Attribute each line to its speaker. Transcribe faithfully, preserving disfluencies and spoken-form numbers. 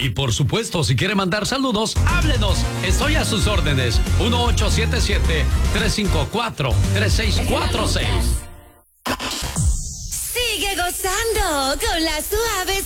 Speaker 1: Y por supuesto, si quiere mandar saludos, háblenos. Estoy a sus órdenes. uno ocho siete siete, tres cinco cuatro, tres seis cuatro seis.
Speaker 2: Sigue gozando con las suaves